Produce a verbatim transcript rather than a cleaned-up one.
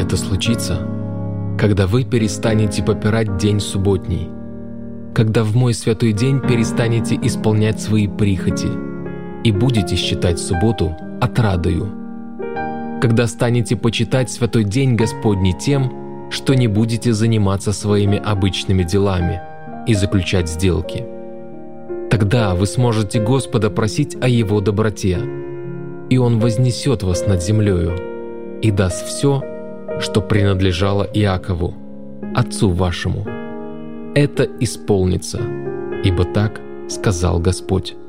это случится, когда вы перестанете попирать день субботний, когда в мой святой день перестанете исполнять свои прихоти и будете считать субботу отрадою, когда станете почитать святой день Господний тем, что не будете заниматься своими обычными делами и заключать сделки. Тогда вы сможете Господа просить о Его доброте, и Он вознесет вас над землею и даст все, что принадлежало Иакову, отцу вашему. Это исполнится, ибо так сказал Господь.